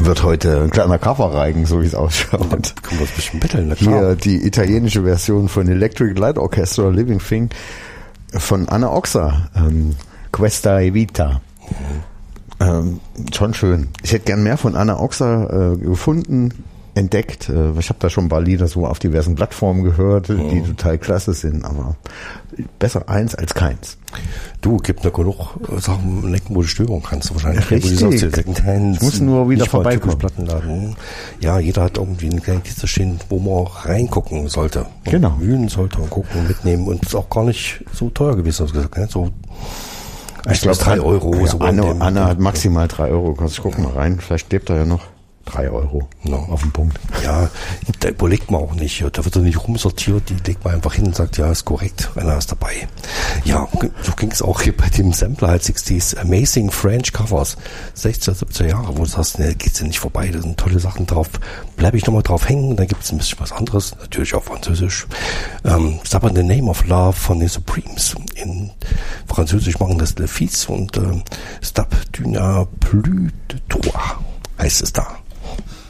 wird heute ein kleiner Coverreigen, so wie es ausschaut. Können wir uns ein bisschen betteln, na klar. Hier die italienische Version von Electric Light Orchestra, Living Thing, von Anna Oxa, Questa e Vita. Schon schön. Ich hätte gern mehr von Anna Oxa gefunden, entdeckt. Ich habe da schon ein paar Lieder so auf diversen Plattformen gehört, die total klasse sind, aber besser eins als keins. Du, gibt noch genug Sachen, wo du stöbern kannst. Wahrscheinlich. Richtig. Ich muss nur wieder vorbeikommen. Plattenladen. Ja, jeder hat irgendwie eine kleine Kiste stehen, wo man reingucken sollte. Und genau. Wühlen sollte und gucken und mitnehmen. Und es ist auch gar nicht so teuer gewesen, hast du gesagt, ne? So, ich glaube 3 Euro. Ja, so Anna hat maximal 3 Euro gekostet. Ich guck mal rein, vielleicht lebt er ja noch. 3 Euro. No. Auf den Punkt. Ja, da überlegt man auch nicht. Da wird er nicht rumsortiert. Die legt man einfach hin und sagt, ja, ist korrekt. Einer ist dabei. Ja, so ging es auch hier bei dem Sampler halt 60s Amazing French Covers. 60er, 70er Jahre, wo du sagst, ne, geht's ja nicht vorbei. Da sind tolle Sachen drauf. Bleibe ich nochmal drauf hängen. Dann gibt es ein bisschen was anderes. Natürlich auch Französisch. Stop in the Name of Love von den Supremes. In Französisch machen das Le Fils und Stop du n'as plus de toi heißt es da.